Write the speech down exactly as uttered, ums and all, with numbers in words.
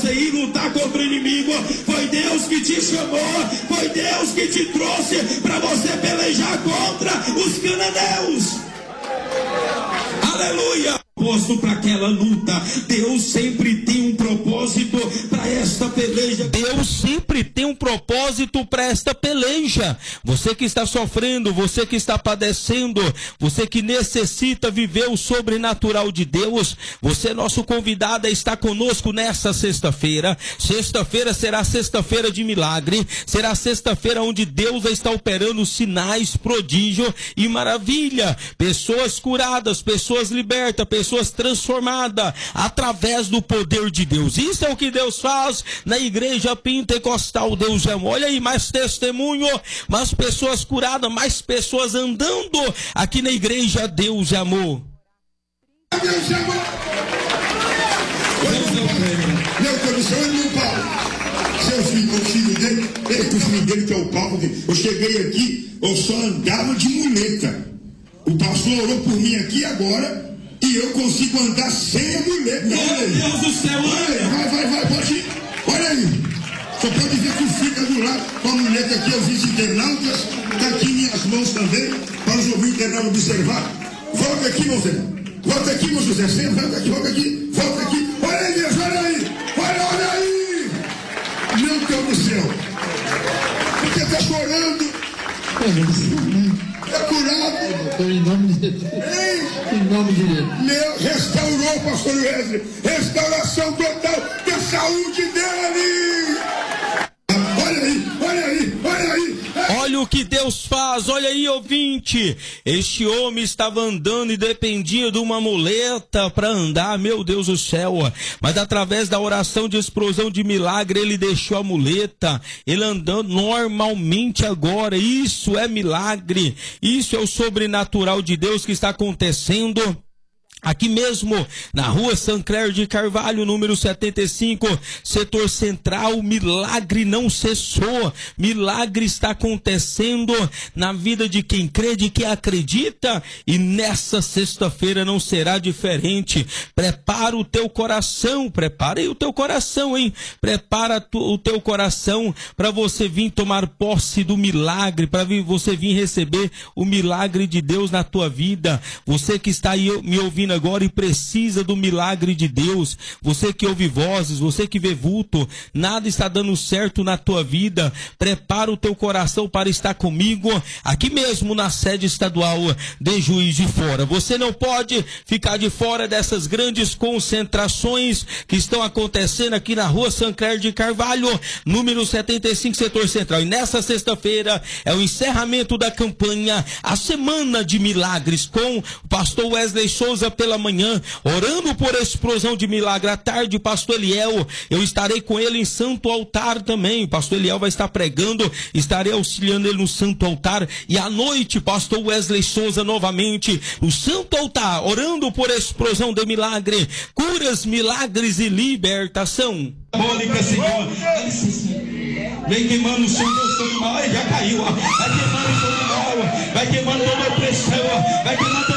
você ir lutar contra o inimigo. Foi Deus que te chamou, foi Deus que te trouxe para você pelejar contra os cananeus. Aleluia! Posto para aquela luta. Deus sempre tem um propósito para esta peleja. Deus sempre tem um propósito para esta peleja. Você que está sofrendo, você que está padecendo, você que necessita viver o sobrenatural de Deus, você, nosso convidado, está conosco nessa sexta-feira. Sexta-feira será sexta-feira de milagre, será sexta-feira onde Deus vai estar operando sinais, prodígio e maravilha. Pessoas curadas, pessoas libertas, pessoas transformadas através do poder de Deus. Isso é o que Deus faz na igreja pentecostal. Deus é, olha aí, mais testemunho, mais pessoas curadas, mais pessoas andando aqui na igreja. Deus é amor. Deus é amor. Meu Deus, olha meu Paulo. Seu filho, o filho dele, ele, o filho dele que é o Paulo. Eu cheguei aqui, eu só andava de muleta. O pastor orou por mim aqui agora. E eu consigo andar sem a muleta. Meu Deus do céu, olha. Vai, vai, vai, pode ir. Olha aí. Só pode ver que fica do lado com a muleta aqui, os internautas. Está aqui em minhas mãos também, para os ouvintes internautas observar. Volta aqui, meu Zé. Volta aqui, meu José. Sempre volta aqui, volta aqui, volta aqui. Olha aí, Deus, olha aí. Olha, olha aí. Meu Deus do céu. Por que está chorando? É curado. Em nome de Deus. Em nome de Deus. Meu, restaurou, pastor Wesley. Restauração total da saúde dele. Olha aí, olha aí, olha aí. Olha o que Deus faz, olha aí, ouvinte. Este homem estava andando e dependia de uma muleta para andar, meu Deus do céu. Mas através da oração de explosão de milagre, ele deixou a muleta, ele andando normalmente agora. Isso é milagre, isso é o sobrenatural de Deus que está acontecendo. Aqui mesmo, na rua Sancler de Carvalho, número setenta e cinco, setor central, milagre não cessou. Milagre está acontecendo na vida de quem crê, de quem acredita. E nessa sexta-feira não será diferente. Prepara o teu coração, prepara aí o teu coração, hein? Prepara tu, o teu coração para você vir tomar posse do milagre, para você vir receber o milagre de Deus na tua vida. Você que está aí me ouvindo agora e precisa do milagre de Deus, você que ouve vozes, você que vê vulto, nada está dando certo na tua vida, prepara o teu coração para estar comigo, aqui mesmo na sede estadual de Juiz de Fora. Você não pode ficar de fora dessas grandes concentrações que estão acontecendo aqui na rua Sancler de Carvalho, número setenta e cinco, setor central. E nessa sexta-feira é o encerramento da campanha, a Semana de Milagres, com o pastor Wesley Souza pela manhã, orando por explosão de milagre. À tarde, pastor Eliel, eu estarei com ele em Santo Altar também. O pastor Eliel vai estar pregando, estarei auxiliando ele no Santo Altar. E à noite, pastor Wesley Souza novamente no Santo Altar, orando por explosão de milagre, curas, milagres e libertação. Mônica, Senhor, vem queimando o som do som do mal. Já caiu, ó. Vai queimando o som do mal, vai queimando toda a opressão, vai queimando